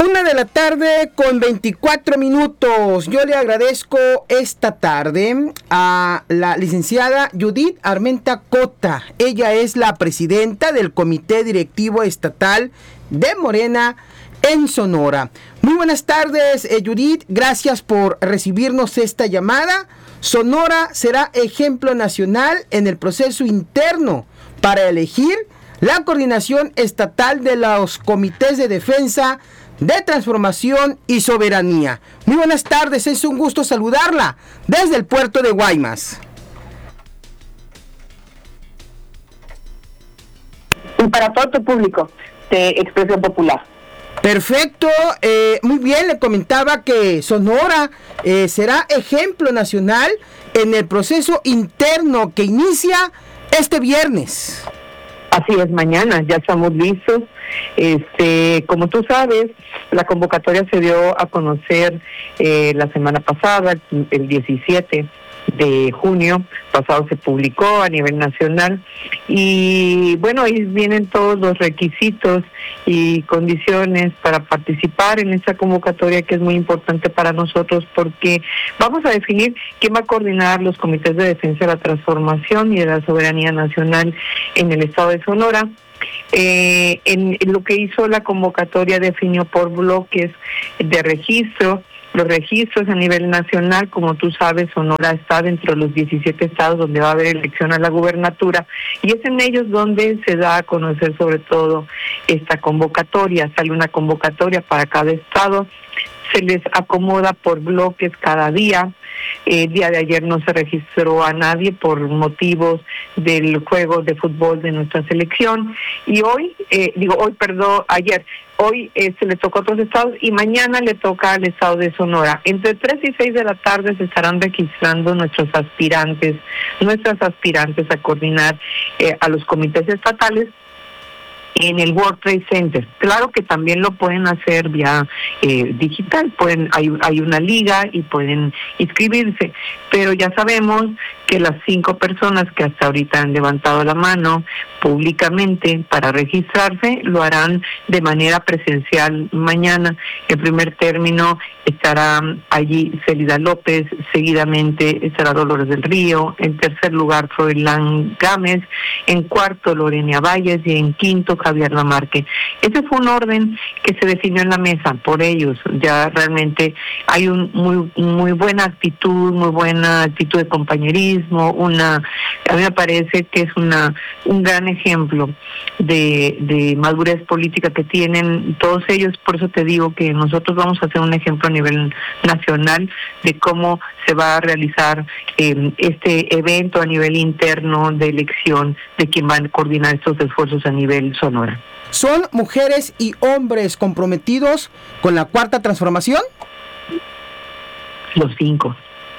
1:24 p.m. Yo le agradezco esta tarde a la licenciada Judith Armenta Cota. Ella es la presidenta del Comité Directivo Estatal de Morena en Sonora. Muy buenas tardes, Judith. Gracias por recibirnos esta llamada. Sonora será ejemplo nacional en el proceso interno para elegir la coordinación estatal de los comités de defensa, de transformación y soberanía. Muy buenas tardes, es un gusto saludarla desde el puerto de Guaymas. Y para todo tu público de Expresión Popular. Perfecto, muy bien, le comentaba que Sonora será ejemplo nacional en el proceso interno que inicia este viernes. Así es, mañana ya estamos listos. Como tú sabes, la convocatoria se dio a conocer la semana pasada, el 17 de junio pasado se publicó a nivel nacional y bueno, ahí vienen todos los requisitos y condiciones para participar en esta convocatoria, que es muy importante para nosotros porque vamos a definir quién va a coordinar los comités de defensa de la transformación y de la soberanía nacional en el estado de Sonora. En lo que hizo la convocatoria definió por bloques de registro. Los registros a nivel nacional, como tú sabes, Sonora está dentro de los 17 estados donde va a haber elección a la gubernatura y es en ellos donde se da a conocer sobre todo esta convocatoria. Sale una convocatoria para cada estado, se les acomoda por bloques cada día. El día de ayer no se registró a nadie por motivos del juego de fútbol de nuestra selección y hoy se le tocó a otros estados y mañana le toca al estado de Sonora. Entre 3 y 6 de la tarde se estarán registrando nuestras aspirantes a coordinar a los comités estatales en el World Trade Center. Claro que también lo pueden hacer vía digital, hay una liga y pueden inscribirse, pero ya sabemos que las 5 personas que hasta ahorita han levantado la mano públicamente para registrarse lo harán de manera presencial mañana. En primer término estará allí Celida López, seguidamente estará Dolores del Río, en tercer lugar Froilán Gámez, en cuarto Lorena Valles y en quinto Javier Lamarque. Ese fue un orden que se definió en la mesa por ellos. Ya realmente hay muy buena actitud de compañerismo, a mí me parece que es un gran ejemplo de madurez política que tienen todos ellos. Por eso te digo que nosotros vamos a hacer un ejemplo a nivel nacional de cómo se va a realizar este evento a nivel interno de elección de quien va a coordinar estos esfuerzos a nivel Sonora. ¿Son mujeres y hombres comprometidos con la cuarta transformación? Los cinco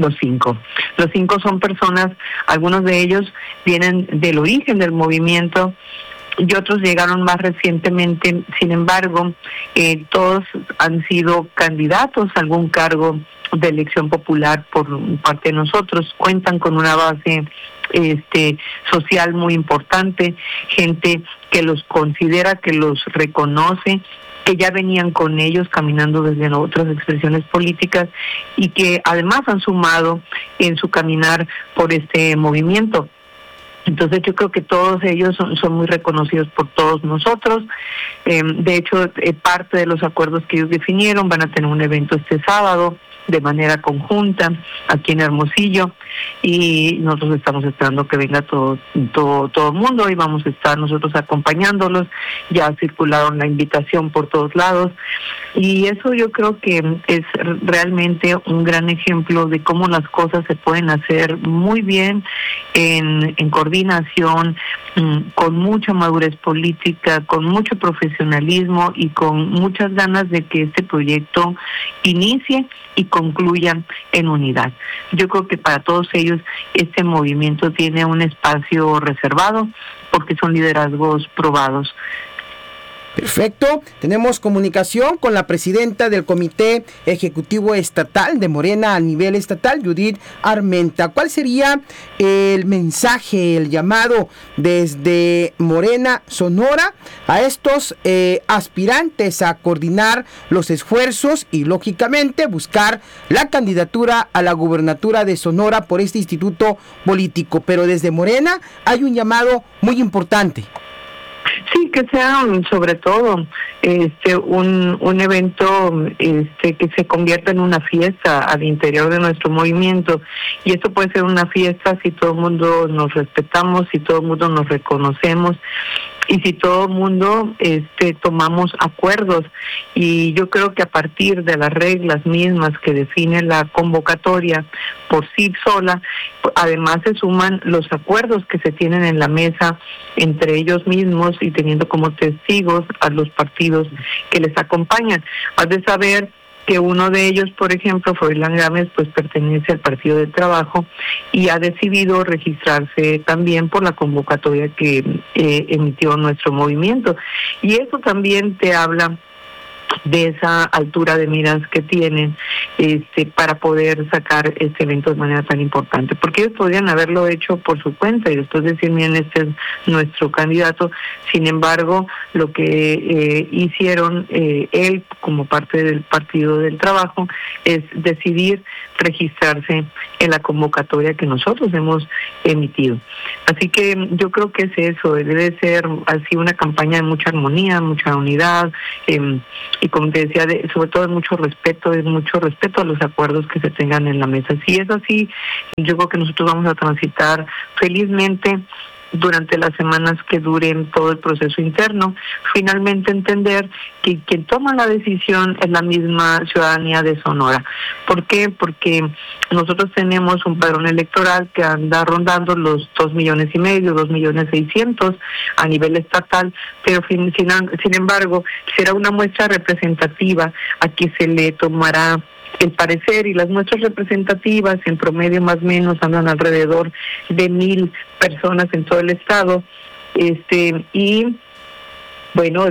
son personas, algunos de ellos vienen del origen del movimiento y otros llegaron más recientemente. Sin embargo, todos han sido candidatos a algún cargo de elección popular por parte de nosotros. Cuentan con una base social muy importante, gente que los considera, que los reconoce, que ya venían con ellos caminando desde otras expresiones políticas y que además han sumado en su caminar por este movimiento. Entonces yo creo que todos ellos son muy reconocidos por todos nosotros. De hecho, parte de los acuerdos que ellos definieron van a tener un evento este sábado de manera conjunta aquí en Hermosillo y nosotros estamos esperando que venga todo el mundo y vamos a estar nosotros acompañándolos. Ya circularon la invitación por todos lados y eso yo creo que es realmente un gran ejemplo de cómo las cosas se pueden hacer muy bien en coordinación, con mucha madurez política, con mucho profesionalismo y con muchas ganas de que este proyecto inicie y concluya en unidad. Yo creo que para todos ellos este movimiento tiene un espacio reservado porque son liderazgos probados. Perfecto. Tenemos comunicación con la presidenta del Comité Ejecutivo Estatal de Morena a nivel estatal, Judith Armenta. ¿Cuál sería el mensaje, el llamado desde Morena, Sonora, a estos aspirantes a coordinar los esfuerzos y, lógicamente, buscar la candidatura a la gubernatura de Sonora por este instituto político? Pero desde Morena hay un llamado muy importante. Sí, que sea sobre todo un evento que se convierta en una fiesta al interior de nuestro movimiento, y esto puede ser una fiesta si todo el mundo nos respetamos, si todo el mundo nos reconocemos y si todo el mundo tomamos acuerdos. Y yo creo que a partir de las reglas mismas que define la convocatoria por sí sola, además se suman los acuerdos que se tienen en la mesa entre ellos mismos y teniendo como testigos a los partidos que les acompañan. Has de saber que uno de ellos, por ejemplo, Froilán Gámez, pues pertenece al Partido del Trabajo y ha decidido registrarse también por la convocatoria que emitió nuestro movimiento. Y eso también te habla de esa altura de miras que tienen para poder sacar este evento de manera tan importante, porque ellos podrían haberlo hecho por su cuenta y después decir, miren, este es nuestro candidato. Sin embargo, lo que hicieron él como parte del Partido del Trabajo es decidir registrarse en la convocatoria que nosotros hemos emitido. Así que yo creo que es eso, debe ser así una campaña de mucha armonía, mucha unidad, y como te decía, sobre todo de mucho respeto a los acuerdos que se tengan en la mesa. Si es así, yo creo que nosotros vamos a transitar felizmente durante las semanas que duren todo el proceso interno, finalmente entender que quien toma la decisión es la misma ciudadanía de Sonora. ¿Por qué? Porque nosotros tenemos un padrón electoral que anda rondando los 2,5 millones, 2,600,000 a nivel estatal, pero sin embargo será una muestra representativa a que se le tomará el parecer, y las muestras representativas en promedio más o menos andan alrededor de 1,000 personas en todo el estado, y bueno,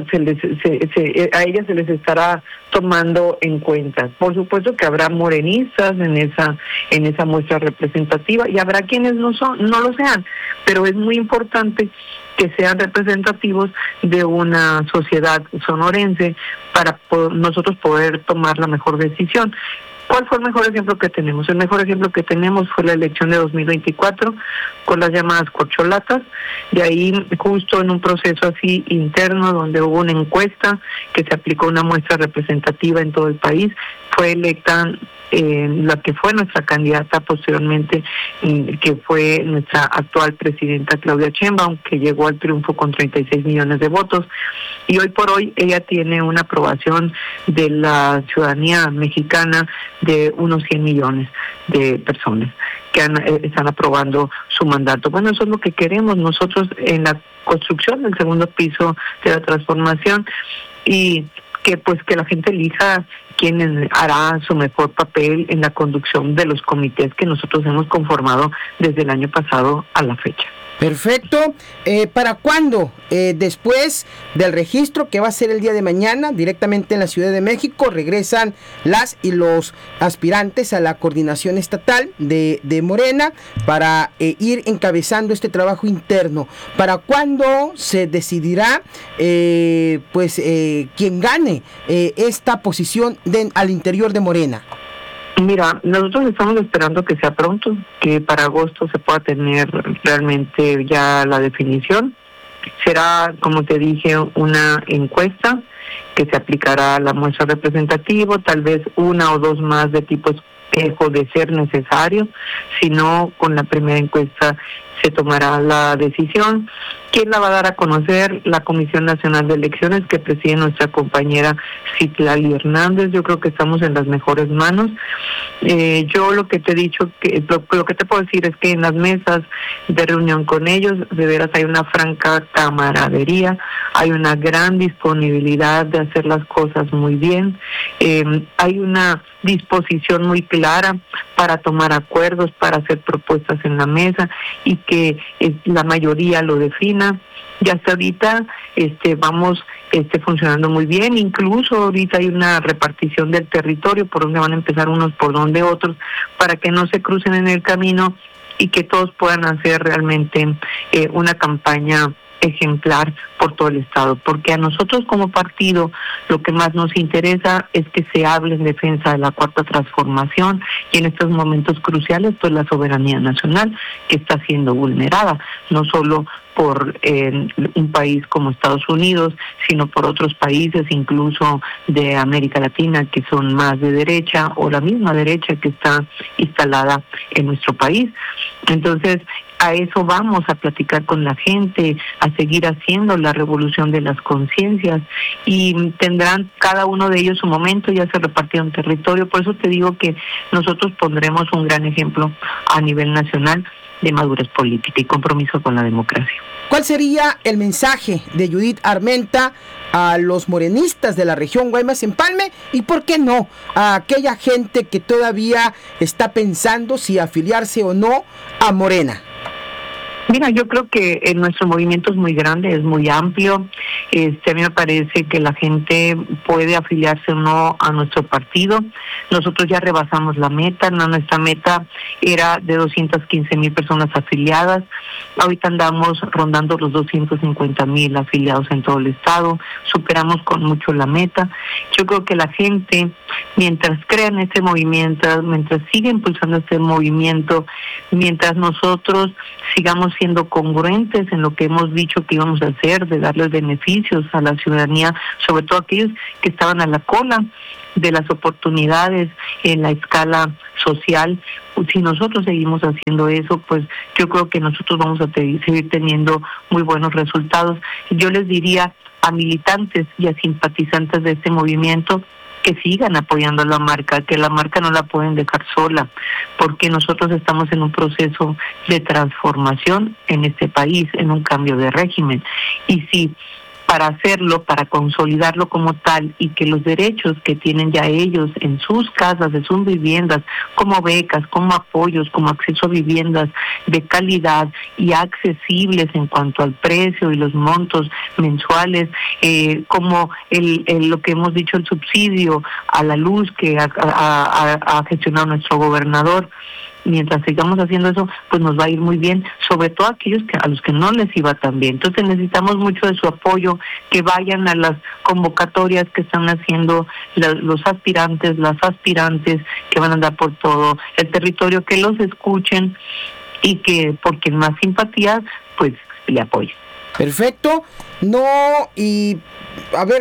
a ellas se les estará tomando en cuenta. Por supuesto que habrá morenistas en esa muestra representativa y habrá quienes no lo sean, pero es muy importante que sean representativos de una sociedad sonorense para nosotros poder tomar la mejor decisión. ¿Cuál fue el mejor ejemplo que tenemos? El mejor ejemplo que tenemos fue la elección de 2024 con las llamadas corcholatas. De ahí, justo en un proceso así interno, donde hubo una encuesta que se aplicó una muestra representativa en todo el país, fue electa la que fue nuestra candidata posteriormente, que fue nuestra actual presidenta Claudia Sheinbaum, que llegó al triunfo con 36 millones de votos. Y hoy por hoy ella tiene una aprobación de la ciudadanía mexicana de unos 100 millones de personas que están aprobando su mandato. Bueno, eso es lo que queremos nosotros en la construcción del segundo piso de la transformación, y que la gente elija quién hará su mejor papel en la conducción de los comités que nosotros hemos conformado desde el año pasado a la fecha. Perfecto. ¿Para cuándo? Después del registro, que va a ser el día de mañana, directamente en la Ciudad de México, regresan las y los aspirantes a la coordinación estatal de Morena para ir encabezando este trabajo interno. ¿Para cuándo se decidirá quién gane esta posición al interior de Morena? Mira, nosotros estamos esperando que sea pronto, que para agosto se pueda tener realmente ya la definición. Será, como te dije, una encuesta que se aplicará a la muestra representativa, tal vez una o dos más de tipo espejo de ser necesario. Si no, con la primera encuesta se tomará la decisión. ¿Quién la va a dar a conocer? La Comisión Nacional de Elecciones, que preside nuestra compañera Citlali Hernández. Yo creo que estamos en las mejores manos. Yo lo que te he dicho, lo que te puedo decir es que en las mesas de reunión con ellos, de veras hay una franca camaradería, hay una gran disponibilidad de hacer las cosas muy bien, hay una disposición muy clara para tomar acuerdos, para hacer propuestas en la mesa y que la mayoría lo defina. Y hasta ahorita vamos funcionando muy bien. Incluso ahorita hay una repartición del territorio, por donde van a empezar unos, por donde otros, para que no se crucen en el camino y que todos puedan hacer realmente una campaña ejemplar por todo el estado, porque a nosotros como partido lo que más nos interesa es que se hable en defensa de la Cuarta Transformación y en estos momentos cruciales pues la soberanía nacional que está siendo vulnerada, no solo por un país como Estados Unidos, sino por otros países, incluso de América Latina, que son más de derecha, o la misma derecha que está instalada en nuestro país. Entonces, a eso vamos a platicar con la gente, a seguir haciendo la revolución de las conciencias, y tendrán cada uno de ellos su momento. Ya se repartieron territorio, por eso te digo que nosotros pondremos un gran ejemplo a nivel nacional de madurez política y compromiso con la democracia. ¿Cuál sería el mensaje de Judith Armenta a los morenistas de la región Guaymas-Empalme y, por qué no, a aquella gente que todavía está pensando si afiliarse o no a Morena? Mira, yo creo que nuestro movimiento es muy grande, es muy amplio. A mí me parece que la gente puede afiliarse o no a nuestro partido. Nosotros ya rebasamos la meta. Nuestra meta era de 215,000 personas afiliadas. Ahorita andamos rondando los 250,000 afiliados en todo el estado. Superamos con mucho la meta. Yo creo que la gente, mientras crean este movimiento, mientras siga impulsando este movimiento, mientras nosotros sigamos siendo congruentes en lo que hemos dicho que íbamos a hacer, de darles beneficios a la ciudadanía, sobre todo aquellos que estaban a la cola de las oportunidades en la escala social. Si nosotros seguimos haciendo eso, pues yo creo que nosotros vamos a seguir teniendo muy buenos resultados. Yo les diría a militantes y a simpatizantes de este movimiento que sigan apoyando a la marca, que la marca no la pueden dejar sola, porque nosotros estamos en un proceso de transformación en este país, en un cambio de régimen. Y si para hacerlo, para consolidarlo como tal, y que los derechos que tienen ya ellos en sus casas, en sus viviendas, como becas, como apoyos, como acceso a viviendas de calidad y accesibles en cuanto al precio y los montos mensuales, como lo que hemos dicho, el subsidio a la luz que ha gestionado nuestro gobernador. Mientras sigamos haciendo eso, pues nos va a ir muy bien, sobre todo aquellos a los que no les iba tan bien. Entonces necesitamos mucho de su apoyo, que vayan a las convocatorias que están haciendo los aspirantes, las aspirantes que van a andar por todo el territorio, que los escuchen y que por quien más simpatía, pues le apoyen. Perfecto. No, y a ver,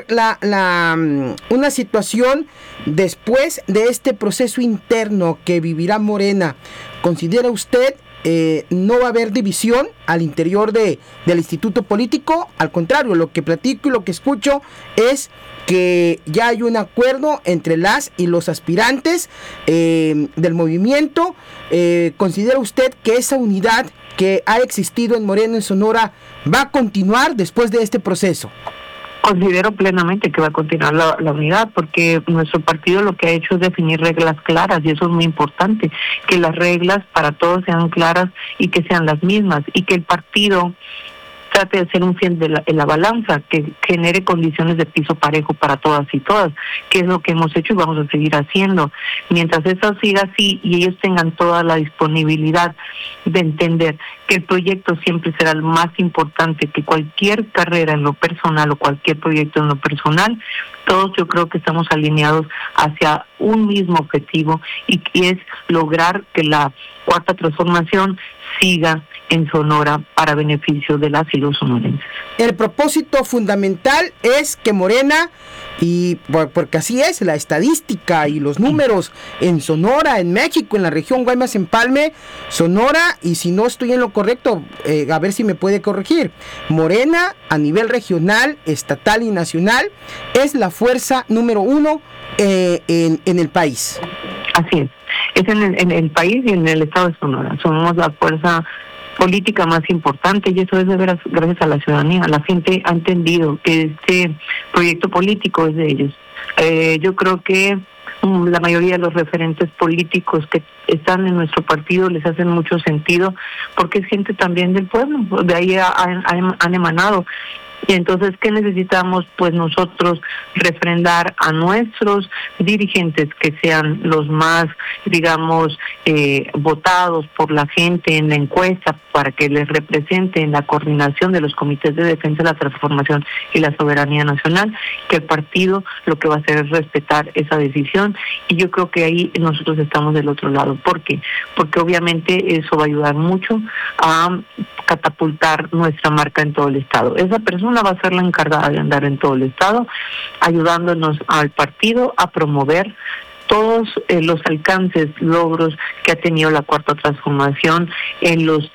una situación después de este proceso interno que vivirá Morena, ¿considera usted no va a haber división al interior del instituto político? Al contrario, lo que platico y lo que escucho es que ya hay un acuerdo entre las y los aspirantes del movimiento. ¿Considera usted que esa unidad que ha existido en Morena, en Sonora, va a continuar después de este proceso? Considero plenamente que va a continuar la unidad, porque nuestro partido lo que ha hecho es definir reglas claras, y eso es muy importante, que las reglas para todos sean claras y que sean las mismas, y que el partido trate de ser un fiel en la balanza, que genere condiciones de piso parejo para todas y todas, que es lo que hemos hecho y vamos a seguir haciendo. Mientras eso siga así y ellos tengan toda la disponibilidad de entender que el proyecto siempre será el más importante que cualquier carrera en lo personal o cualquier proyecto en lo personal, todos yo creo que estamos alineados hacia un mismo objetivo, y es lograr que la Cuarta Transformación siga en Sonora para beneficio de las y los sonorenses. El propósito fundamental es que Morena, y porque así es la estadística y los números en Sonora, en México, en la región Guaymas-Empalme, Sonora, y si no estoy en lo correcto, a ver si me puede corregir, Morena a nivel regional, estatal y nacional es la fuerza número 1 en el país. Así es en el país y en el estado de Sonora. Somos la fuerza política más importante, y eso es de veras gracias a la ciudadanía. La gente ha entendido que este proyecto político es de ellos. Yo creo que la mayoría de los referentes políticos que están en nuestro partido les hacen mucho sentido, porque es gente también del pueblo, de ahí han emanado. Y entonces, ¿qué necesitamos? Pues nosotros refrendar a nuestros dirigentes que sean los más, digamos, votados por la gente en la encuesta para que les represente en la coordinación de los comités de defensa de la transformación y la soberanía nacional, que el partido lo que va a hacer es respetar esa decisión, y yo creo que ahí nosotros estamos del otro lado. ¿Por qué? Porque obviamente eso va a ayudar mucho a catapultar nuestra marca en todo el estado. Esa persona va a ser la encargada de andar en todo el estado, ayudándonos al partido a promover todos los alcances, logros que ha tenido la Cuarta Transformación en los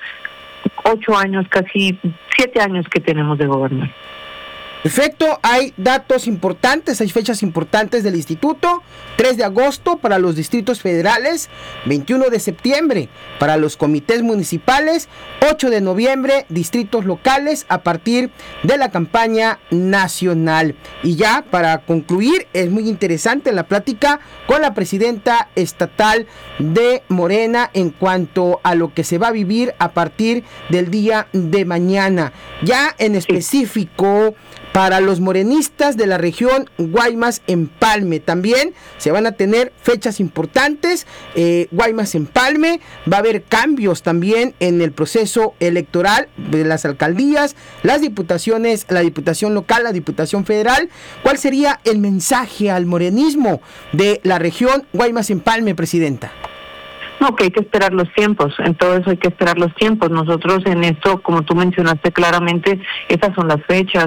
8 años, casi 7 años que tenemos de gobernar. Perfecto, hay datos importantes, hay fechas importantes del instituto: 3 de agosto para los distritos federales, 21 de septiembre para los comités municipales, 8 de noviembre distritos locales a partir de la campaña nacional. Y ya para concluir, es muy interesante la plática con la presidenta estatal de Morena en cuanto a lo que se va a vivir a partir del día de mañana. Ya en específico, para los morenistas de la región Guaymas-Empalme también se van a tener fechas importantes. Guaymas-Empalme va a haber cambios también en el proceso electoral de las alcaldías, las diputaciones, la diputación local, la diputación federal. ¿Cuál sería el mensaje al morenismo de la región Guaymas-Empalme, presidenta? No, que hay que esperar los tiempos, en todo eso hay que esperar los tiempos. Nosotros en esto, como tú mencionaste claramente, esas son las fechas,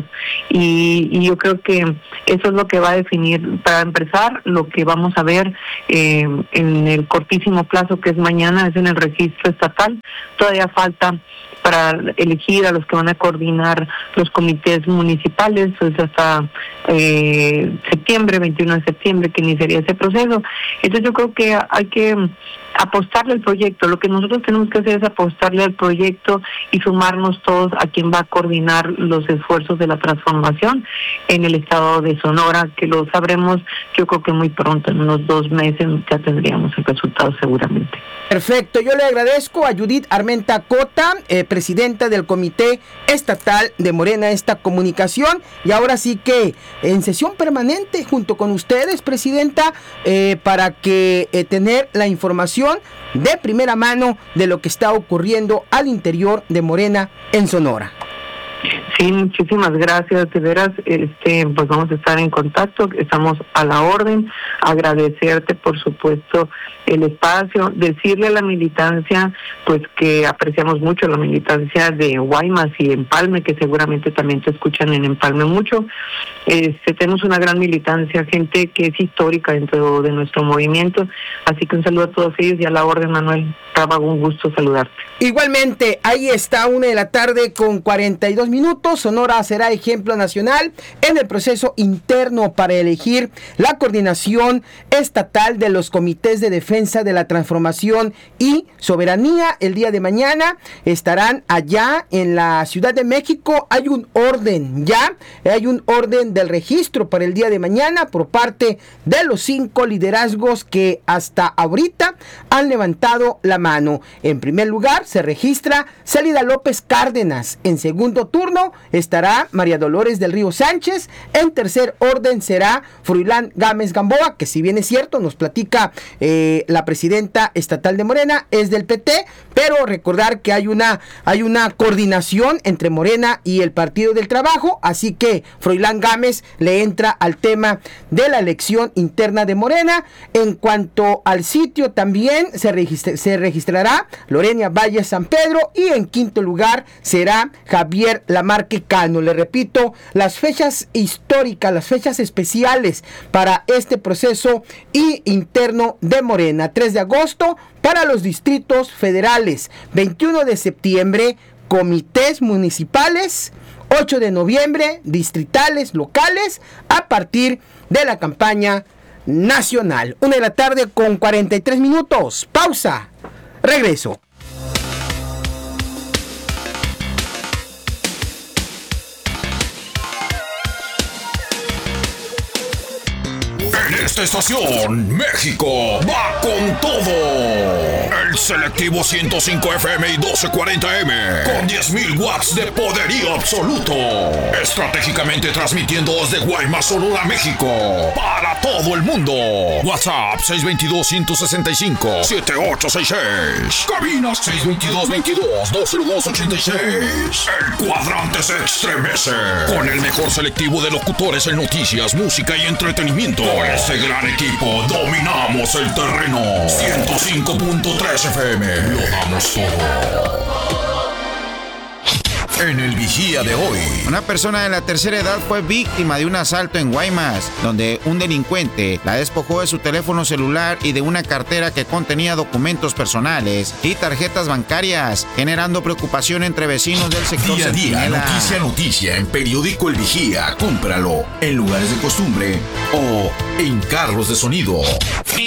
y yo creo que eso es lo que va a definir, para empezar, lo que vamos a ver en el cortísimo plazo que es mañana, es en el registro estatal. Todavía falta para elegir a los que van a coordinar los comités municipales, pues hasta septiembre, 21 de septiembre, que iniciaría ese proceso. Entonces yo creo que hay que apostarle al proyecto. Lo que nosotros tenemos que hacer es apostarle al proyecto y sumarnos todos a quien va a coordinar los esfuerzos de la transformación en el estado de Sonora, que lo sabremos yo creo que muy pronto, en unos 2 meses ya tendríamos el resultado seguramente. Perfecto, yo le agradezco a Judith Armenta Cota, presidenta del Comité Estatal de Morena, esta comunicación, y ahora sí que en sesión permanente junto con ustedes, presidenta, para que tener la información de primera mano de lo que está ocurriendo al interior de Morena en Sonora. Sí, muchísimas gracias, de veras, pues vamos a estar en contacto, estamos a la orden. Agradecerte, por supuesto, el espacio, decirle a la militancia, pues que apreciamos mucho la militancia de Guaymas y Empalme, que seguramente también te escuchan en Empalme mucho. Tenemos una gran militancia, gente que es histórica dentro de nuestro movimiento, así que un saludo a todos ellos y a la orden, Manuel. Rábago, un gusto saludarte. Igualmente, ahí está, 1:42 p.m. Sonora será ejemplo nacional en el proceso interno para elegir la coordinación estatal de los comités de defensa de la transformación y soberanía. El día de mañana estarán allá en la Ciudad de México. Hay un orden del registro para el día de mañana por parte de los 5 liderazgos que hasta ahorita han levantado la mano. En primer lugar se registra Célida López Cárdenas. En segundo turno estará María Dolores del Río Sánchez. En tercer orden será Froilán Gámez Gamboa, que si bien es cierto, nos platica la presidenta estatal de Morena, es del PT, pero recordar que hay una coordinación entre Morena y el Partido del Trabajo, así que Froilán Gámez le entra al tema de la elección interna de Morena. En cuanto al sitio, también se registrará Lorena Valle San Pedro, y en quinto lugar será Javier Lamarque Cano. Le repito, las fechas históricas, las fechas especiales para este proceso y interno de Morena: 3 de agosto para los distritos federales, 21 de septiembre comités municipales, 8 de noviembre distritales locales a partir de la campaña nacional. 1:43 p.m. Pausa. Regreso. En esta estación, México va con todo. El selectivo 105 FM y 1240M con 10.000 watts de poderío absoluto. Estratégicamente transmitiendo desde Guaymas, Sonora, México, para todo el mundo. WhatsApp 622-165-7866. Cabinas 622-22-202-86. El cuadrante se estremece con el mejor selectivo de locutores en noticias, música y entretenimiento. Con este gran equipo dominamos el terreno. 105.3 FM. Lo damos todo. En el Vigía de hoy, una persona de la tercera edad fue víctima de un asalto en Guaymas, donde un delincuente la despojó de su teléfono celular y de una cartera que contenía documentos personales y tarjetas bancarias, generando preocupación entre vecinos del sector. Día a día, noticia a noticia, en Periódico El Vigía. Cómpralo en lugares de costumbre o en carros de sonido.